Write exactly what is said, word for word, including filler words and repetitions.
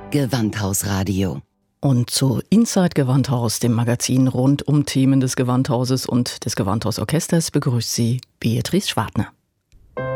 Gewandhausradio. Und zu Inside Gewandhaus, dem Magazin rund um Themen des Gewandhauses und des Gewandhausorchesters, begrüßt sie Beatrice Schwartner.